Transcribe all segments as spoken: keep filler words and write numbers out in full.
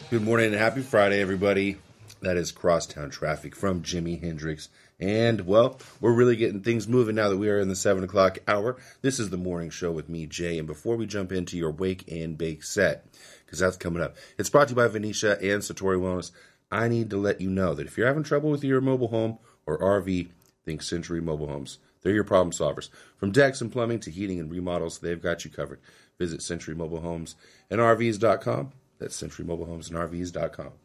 Good morning and happy Friday, everybody. That is Crosstown Traffic from Jimi Hendrix. And, well, we're really getting things moving now that we are in the seven o'clock hour. This is the morning show with me, Jay. And before we jump into your Wake and Bake set, because that's coming up, it's brought to you by Venetia and Satori Wellness. I need to let you know that if you're having trouble with your mobile home or R V, think Century Mobile Homes. They're your problem solvers. From decks and plumbing to heating and remodels, they've got you covered. Visit Century Mobile Homes and R Vs dot com. That's Century Mobile Homes and R Vs dot com.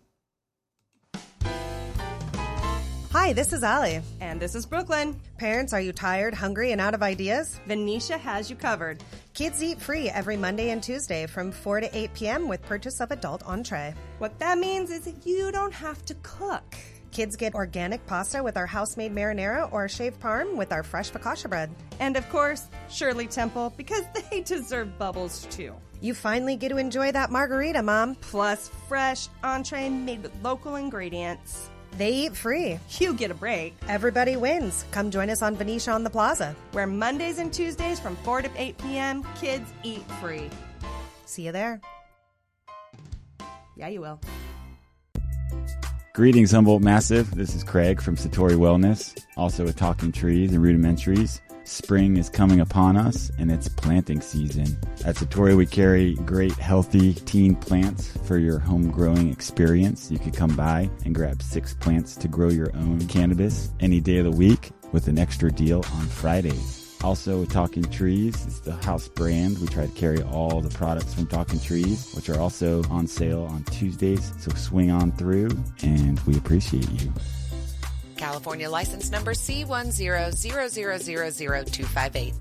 Hi, this is Allie. And this is Brooklyn. Parents, are you tired, hungry, and out of ideas? Venetia has you covered. Kids eat free every Monday and Tuesday from four to eight p.m. with purchase of adult entree. What that means is that you don't have to cook. Kids get organic pasta with our house-made marinara or shaved parm with our fresh focaccia bread. And of course, Shirley Temple, because they deserve bubbles too. You finally get to enjoy that margarita, Mom. Plus fresh entree made with local ingredients. They eat free. You get a break. Everybody wins. Come join us on Venetia on the Plaza, where Mondays and Tuesdays from four to eight p.m., kids eat free. See you there. Yeah, you will. Greetings, Humboldt Massive. This is Craig from Satori Wellness, also with Talking Trees and Rudimentaries. Spring is coming upon us, and it's planting season. At Satori, we carry great, healthy teen plants for your home growing experience. You could come by and grab six plants to grow your own cannabis any day of the week with an extra deal on Fridays. Also, with Talking Trees, it's the house brand. We try to carry all the products from Talking Trees, which are also on sale on Tuesdays. So swing on through, and we appreciate you. California license number C one zero zero zero zero zero two five eight.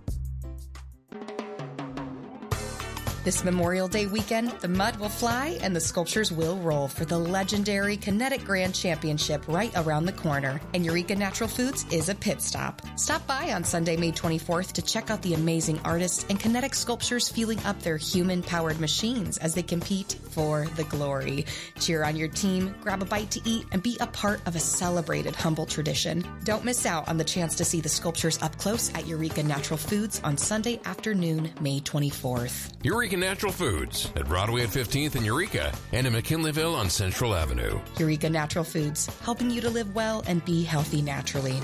This Memorial Day weekend, the mud will fly and the sculptures will roll for the legendary Kinetic Grand Championship right around the corner. And Eureka Natural Foods is a pit stop. Stop by on Sunday, May twenty-fourth to check out the amazing artists and Kinetic sculptures fueling up their human-powered machines as they compete for the glory. Cheer on your team, grab a bite to eat, and be a part of a celebrated Humboldt tradition. Don't miss out on the chance to see the sculptures up close at Eureka Natural Foods on Sunday afternoon, May twenty-fourth. Eureka Natural Foods at Broadway at fifteenth in Eureka and in McKinleyville on Central Avenue. Eureka Natural Foods, helping you to live well and be healthy naturally.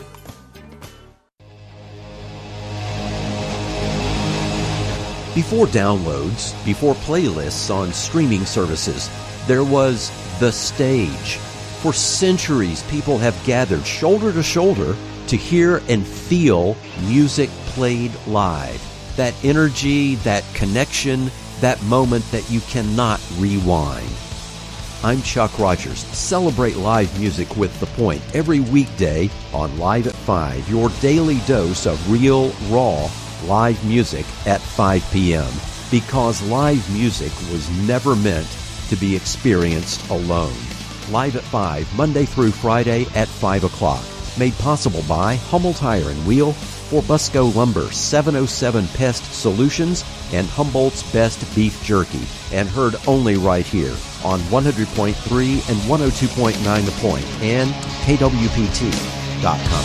Before downloads, before playlists on streaming services, there was the stage. For centuries, people have gathered shoulder to shoulder to hear and feel music played live. That energy, that connection, that moment that you cannot rewind. I'm Chuck Rogers. Celebrate live music with The Point every weekday on Live at five, your daily dose of real, raw, live music at five p.m. Because live music was never meant to be experienced alone. Live at five, Monday through Friday at five o'clock. Made possible by Hummel Tire and Wheel, for Busco Lumber, seven oh seven Pest Solutions, and Humboldt's Best Beef Jerky, and heard only right here on one hundred point three and one oh two point nine The Point and K W P T dot com.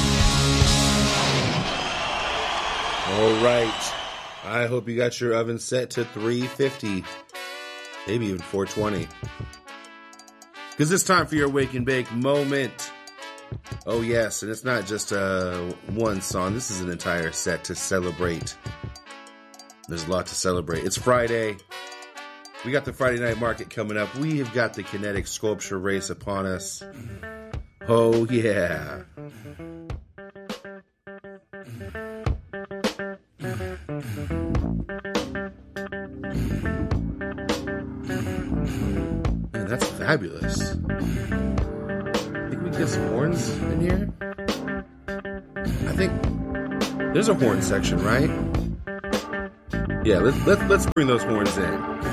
All right. I hope you got your oven set to three fifty, maybe even four twenty. Because it's time for your Wake and Bake moment. Oh, yes, and it's not just uh, one song. This is an entire set to celebrate. There's a lot to celebrate. It's Friday. We got the Friday night market coming up. We have got the Kinetic Sculpture Race upon us. Oh, yeah. Man, that's fabulous. Get some horns in here. I think there's a horn section, right? Yeah, let's let's let's bring those horns in.